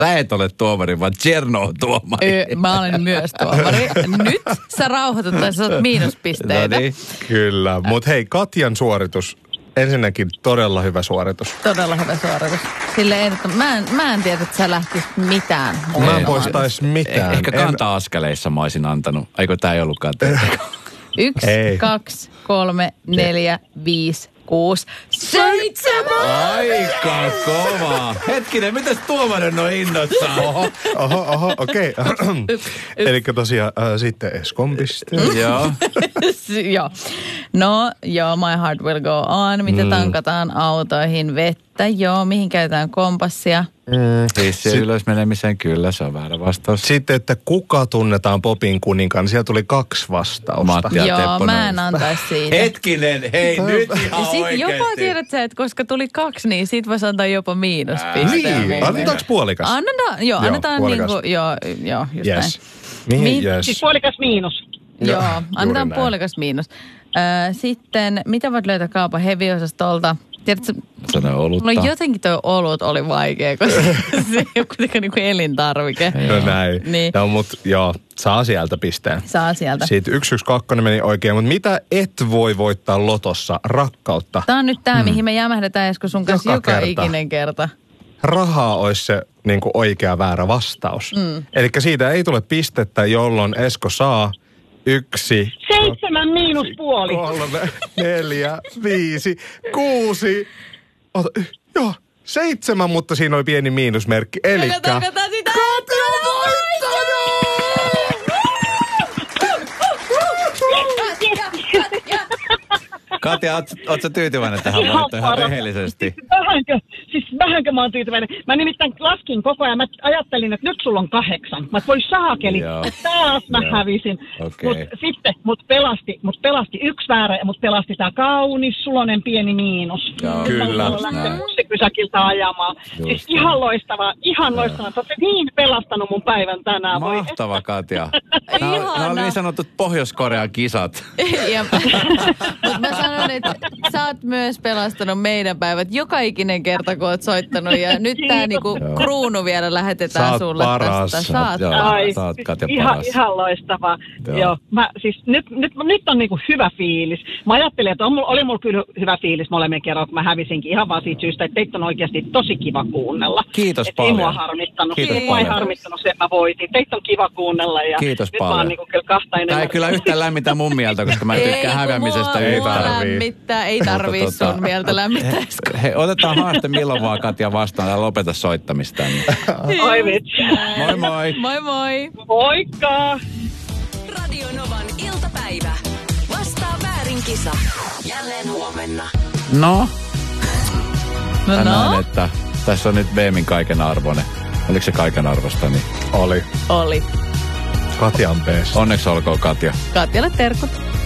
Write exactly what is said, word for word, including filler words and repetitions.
Sä et ole tuomari, vaan Cherno on tuomari. Öö, mä olen myös tuomari. Nyt sä rauhoitut tai sä saat miinuspisteitä. No niin. Kyllä, mutta hei, Katjan suoritus, ensinnäkin todella hyvä suoritus. Todella hyvä suoritus. Sille ehdottom- mä, en, mä en tiedä, että sä lähtisit mitään. Mä en poistais mitään. Eh, ehkä kanta-askeleissa mä olisin antanut. Eikö tää ei ollutkaan teitä? Yksi, Ei. kaksi, kolme, neljä, viisi, kuusi, seitsemän! Aika kova. Hetkinen, mitäs tuomarin on innoissaan? Oho, oho, oho, okei. Okay. Eli tosiaan äh, sitten Eskon piste. Joo. Joo. No, joo, my heart will go on. Mitä mm. tankataan autoihin? Vettä, joo. Mihin käytetään kompassia? Mm. Siis se ylös menemiseen, kyllä, se on väärä vastaus. Sitten, että kuka tunnetaan popin kuninkaan, siellä tuli kaksi vastausta. Matti ja Joo, Tepponen. mä en antaisi siitä. Hetkinen, hei nyt ihan Sitten oikeesti. jopa tiedät sä, että koska tuli kaksi, niin sit voisi antaa jopa miinuspisteen. Niin, annetaanko puolikas? Annetaan, joo, Joo, annetaan puolikas. niinku, joo, joo, just Yes. näin. Mihin Mi- yes? Siis puolikas miinus. Joo, Joo, annetaan juuri puolikas miinus. Ö, sitten, mitä voit löytää kaupan heviosastolta? Tiedätkö, Sano olutta. mulla jotenkin toi olut oli vaikea, koska se ei ole kuitenkaan niinku elintarvike. No näin. Niin. No mut joo, saa sieltä pisteen. Saa sieltä. Siitä yksi yksi kaksi meni oikein, mutta mitä et voi voittaa lotossa? Rakkautta. Tämä on nyt tämä, hmm. mihin me jämähdetään Esko sun kanssa Joka joka, kerta. ikinen kerta. Rahaa olisi se niin kuin oikea väärä vastaus. Mm. Eli siitä ei tule pistettä, jolloin Esko saa yksi, Seitsemän miinus puoli. kolme, neljä, viisi, kuusi. Ota, y- joo, seitsemän, mutta siinä oli pieni miinusmerkki. Elikkä... Katsotaan sitä. Katja, oot, oot sä tyytyväinen tähän Ihan voittoon ihan parasta. rehellisesti? Vähänkö, siis vähänkö mä oon tyytyväinen. Mä nimittäin laskin koko ajan. Mä ajattelin, että nyt sulla on kahdeksan. Mä voi saakeli. Joo. Taas mä Joo. hävisin. Okei. Mut sitten mut pelasti, mut pelasti yksi väärä ja mut pelasti tää kaunis sulonen pieni miinus. Joo. Kyllä. Mä voin lähteä Näin. bussipysäkiltä ajamaan. Just Siis ihan loistavaa, ihan loistavaa. Sä oot niin pelastanut mun päivän tänään. Voi Mahtava, Katja. Nämä on, nämä on niin sanotut Pohjois-Korean kisat. Ja, mutta mä sanon, että sä oot myös pelastanut meidän päivät joka ikinen kerta, kun oot soittanut. Ja nyt tää niinku kruunu vielä lähetetään Sä oot sulle paras. tästä. Sä oot Joo. paras. Ai, Sä oot, Katja, ihan, paras. ihan loistavaa. Joo. Joo. Mä, siis nyt, nyt, nyt on niinku hyvä fiilis. Mä ajattelin, että on, mulla- oli mulla kyllä hyvä fiilis molemmilla kerralla, kun mä hävisinkin ihan vaan siitä syystä, että teitä on oikeasti tosi kiva kuunnella. Kiitos Et paljon. Ei mua harmittanut. Kiitos ei mua ei paljon. harmittanut se, että mä voitin. Teitä on kiva kuunnella. Ja Kiitos nyt paljon. Mä oon niinku kyllä kahta enemmän. Tämä ei kyllä yhtään lämmitä mun mieltä, koska mä en Ei, tykkää kun häviämisestä mua, mua yhtään. lämmittää. Ei tarvii Mutta tota- sun mieltä lämmittää, Esko. He, otetaan haaste milloin vaan, Katja, vastaan ja lopeta soittamista. Oi vitsi. Moi moi. Moi moi. Moikka! Radio Novan iltapäivä. Vastaa väärin kisa. Jälleen huomenna. No, No mä näen, no, että tässä on nyt Beemin kaiken arvoinen. Oliko se kaiken arvosta? Niin. Oli. oli. Katjan best. Onneksi olkoon, Katja. Katjalle terkut.